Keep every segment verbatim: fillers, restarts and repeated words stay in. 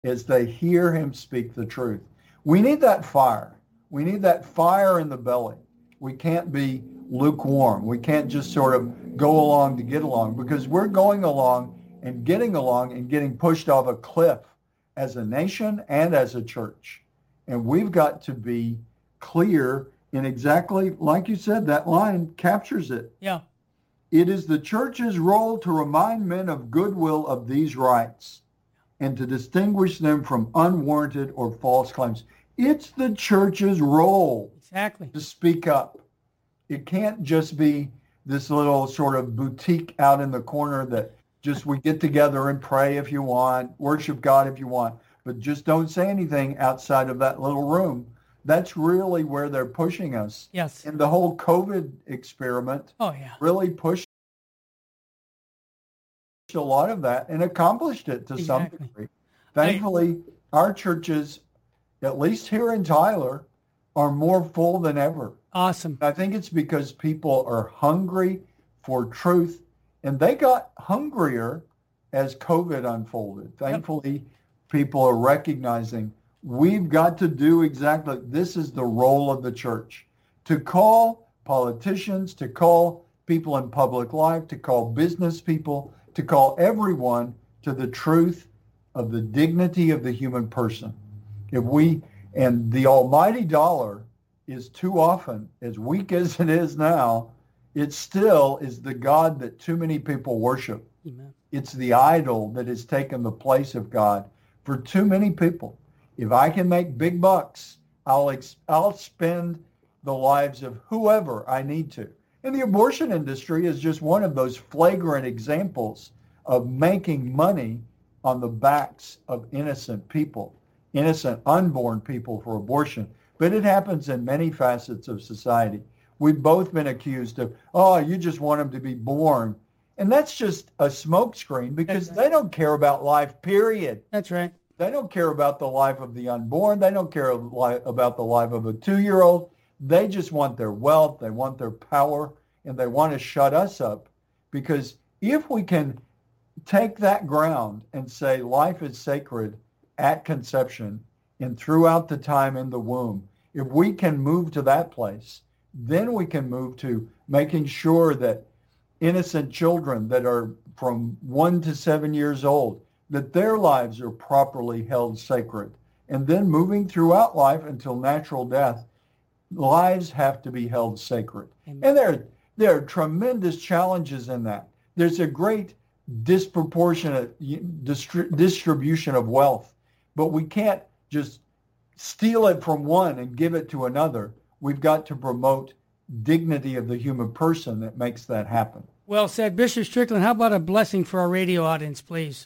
as they hear him speak the truth. We need that fire. We need that fire in the belly. We can't be lukewarm. We can't just sort of go along to get along, because we're going along and getting along and getting pushed off a cliff as a nation and as a church. And we've got to be clear in exactly, like you said, that line captures it. Yeah. It is the church's role to remind men of goodwill of these rights and to distinguish them from unwarranted or false claims. It's the church's role exactly to speak up. It can't just be this little sort of boutique out in the corner that just we get together and pray if you want, worship God if you want, but just don't say anything outside of that little room. That's really where they're pushing us. Yes. And the whole COVID experiment oh, yeah. really pushed a lot of that and accomplished it to exactly. some degree. Thankfully, I, our churches, at least here in Tyler, are more full than ever. Awesome. I think it's because people are hungry for truth, and they got hungrier as COVID unfolded. Thankfully, yep. people are recognizing we've got to do exactly, this is the role of the church, to call politicians, to call people in public life, to call business people, to call everyone to the truth of the dignity of the human person. If we, and the almighty dollar is too often, as weak as it is now, it still is the God that too many people worship. Amen. It's the idol that has taken the place of God for too many people. If I can make big bucks, I'll ex- I'll spend the lives of whoever I need to. And the abortion industry is just one of those flagrant examples of making money on the backs of innocent people, innocent unborn people for abortion. But it happens in many facets of society. We've both been accused of, oh, you just want them to be born. And that's just a smokescreen, because right. they don't care about life, period. That's right. They don't care about the life of the unborn. They don't care about the life of a two-year-old. They just want their wealth. They want their power, and they want to shut us up. Because if we can take that ground and say life is sacred at conception and throughout the time in the womb, if we can move to that place, then we can move to making sure that innocent children that are from one to seven years old, that their lives are properly held sacred. And then moving throughout life until natural death, lives have to be held sacred. Amen. And there, there are tremendous challenges in that. There's a great disproportionate distri- distribution of wealth, but we can't just steal it from one and give it to another. We've got to promote dignity of the human person that makes that happen. Well said. Bishop Strickland, how about a blessing for our radio audience, please?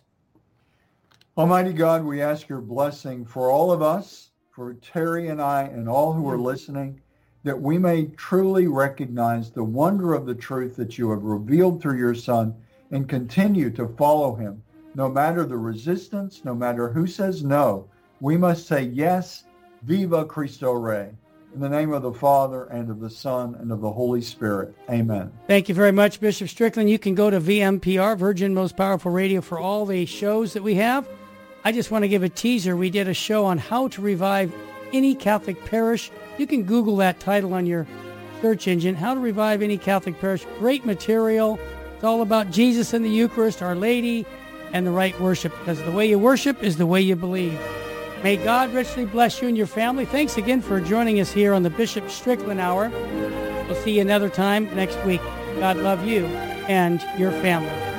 Almighty God, we ask your blessing for all of us, for Terry and I and all who are listening, that we may truly recognize the wonder of the truth that you have revealed through your Son and continue to follow him. No matter the resistance, no matter who says no, we must say yes, viva Cristo Rey. In the name of the Father, and of the Son, and of the Holy Spirit. Amen. Thank you very much, Bishop Strickland. You can go to V M P R, Virgin Most Powerful Radio, for all the shows that we have. I just want to give a teaser. We did a show on how to revive any Catholic parish. You can Google that title on your search engine, How to Revive Any Catholic Parish. Great material. It's all about Jesus and the Eucharist, Our Lady, and the right worship, because the way you worship is the way you believe. May God richly bless you and your family. Thanks again for joining us here on the Bishop Strickland Hour. We'll see you another time next week. God love you and your family.